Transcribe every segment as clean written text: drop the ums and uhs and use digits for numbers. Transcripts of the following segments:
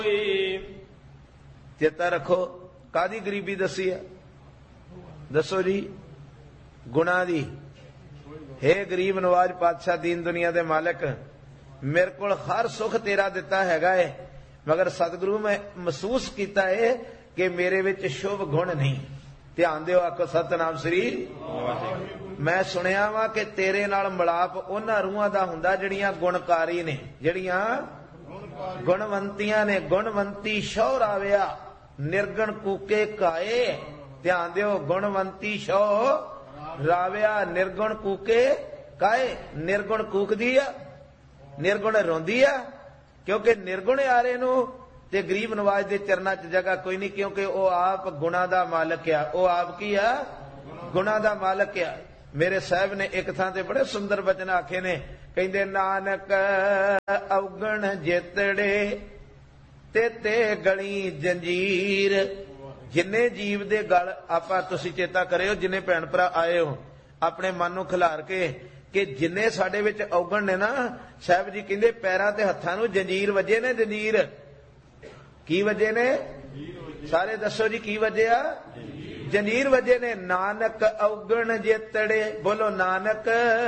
चेता रखो कादी गरीबी दसी है, दसो जी, गुणा दी। हे गरीब नवाज पातशाह दीन दुनिया दे मालिक, मेरे को हर सुख तेरा दिता हैगा है, मगर सतगुरु मैं महसूस किया है कि मेरे विच शुभ गुण नहीं। ध्यान दिओ, आखो सतनाम श्री। मैं सुनिया वा कि तेरे नाल मिलाप उन्हां रूहां दा हुंदा जिहड़ियां गुणकारी ने, जिहड़ियां गुणवंतियां ने। गुणवंती शौ राविया निर्गुण कूके काए। ध्यान दिओ, गुणवंती शौ राविया निर्गुण कूके काए। निर्गुण कूकदी आ, निर्गुण रोंदी आ, क्योंकि निर्गुण यारे नूं ते गरीब नवाज दे चरनां च जगह कोई नहीं, क्योंकि वो आप गुणा दा मालक आ। वो आप की आ? गुणा दा मालक आ। मेरे साहब ने एक थां ते बड़े सुंदर वचन आखे ने, कहंदे नानक अवगण जेतड़े ते गली जंजीर। जिन्ने जीव दे गल आपां तुसीं चेता करियो, जिन्ने भैण भरा आए हो अपने मन नूं खिलार के कि जिन्ने साडे विच अवगण ने ना, साहब जी कहंदे पैरां ते हत्थां नूं जंजीर वजे ने। जंजीर की वजे ने? सारे दसो जी की वजिया? जंजीर वजे ने। नानक अवगण जेतड़े, बोलो नानक।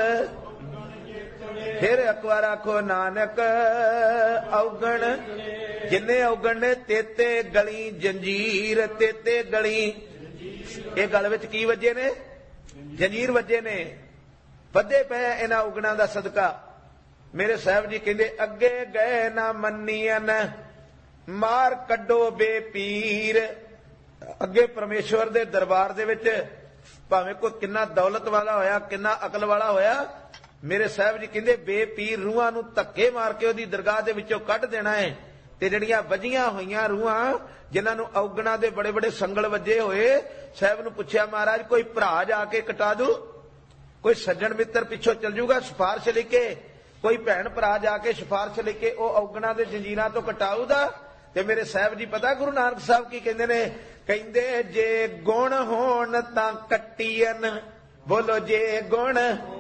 फिर एक बार आखो नानक अवगण। जिन्ने अवगण ने तेते गली जंजीर। तेते गली, ये गल विच की वजे ने? जंजीर वजे ने। बधे पे इन्हां अवगणां दा सदका। मेरे साहब जी कहंदे अगे गए ना मन्नियन मार कड्डो बेपीर। अगे परमेश्वर दे दरबार दे विच भावें कोई किन्ना दौलत वाला होया, किन्ना अकल वाला होया, मेरे साहब जी कहंदे बेपीर रूहां नूं धक्के मार के ओदी दरगाह दे विचों कढ देना है। ते जिहड़ियां वजियां होईयां रूहां, जिन्हां नूं अवगणां दे बड़े बड़े संगल वजे होए, साहब नूं पुछया महाराज कोई भरा जाके कटा दू? कोई सज्जन मित्र पिछों चल जूगा सिफारिश लिखे? कोई भैन भरा जाके सिफारिश लिखे ओ अवगणां दे जंजीरां तो कटाऊदा? ते मेरे साहब जी पता गुरु नानक साहब की कहंदे ने? कहंदे जे गुण होण तां कट्टीयन। बोलो जे गुण।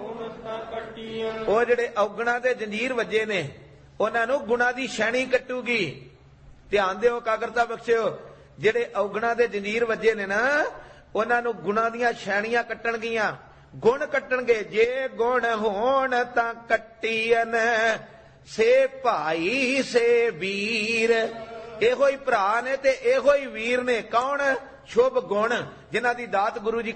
ਉਹ ਜਿਹੜੇ ਔਗਣਾ ਦੇ ਜੰਜੀਰ ਵੱਜੇ ਨੇ ਉਹਨਾਂ ਨੂੰ ਗੁਣਾ ਦੀ ਸ਼ੈਣੀ ਕੱਟੂਗੀ। ਧਿਆਨ ਦਿਓ, ਕਾਗਰਤਾ ਬਖਸ਼ਿਓ। ਜਿਹੜੇ ਔਗਣਾ ਦੇ ਜੰਜੀਰ ਵੱਜੇ ਨੇ ਨਾ, ਉਹਨਾਂ ਨੂੰ ਗੁਣਾ ਦੀਆਂ ਸ਼ੈਣੀਆਂ ਕੱਟਣਗੀਆਂ, ਗੁਣ ਕੱਟਣਗੇ। ਜੇ ਗੁਣ ਹੋਣ ਤਾਂ ਕੱਟੀਨ ਸੇ ਭਾਈ ਸੇ ਵੀਰ। ਇਹੋ ਹੀ ਭਰਾ ਨੇ ਤੇ ਇਹੋ ਹੀ ਵੀਰ ਨੇ। ਕੌਣ? ਸ਼ੁਭ ਗੁਣ, ਜਿਨ੍ਹਾਂ ਦੀ ਦਾਤ ਗੁਰੂ ਜੀ